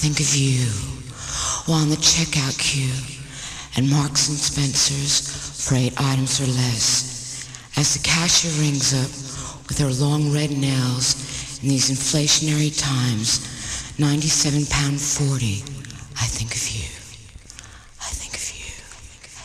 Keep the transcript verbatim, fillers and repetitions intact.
think of you while in the checkout queue at Marks and Spencer's for eight items or less. As the cashier rings up with her long red nails in these inflationary times, ninety-seven pound forty, I think of you.